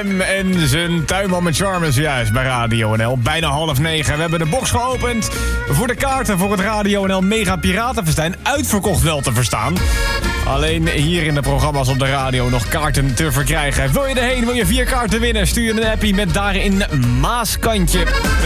Sam en zijn tuinman met charme juist bij Radio NL. Bijna 8:30. We hebben de box geopend voor de kaarten voor het Radio NL Mega Piratenfestijn. Uitverkocht wel te verstaan. Alleen hier in de programma's op de radio nog kaarten te verkrijgen. Wil je erheen? Wil je 4 kaarten winnen? Stuur je een appie met daarin Maaskantje.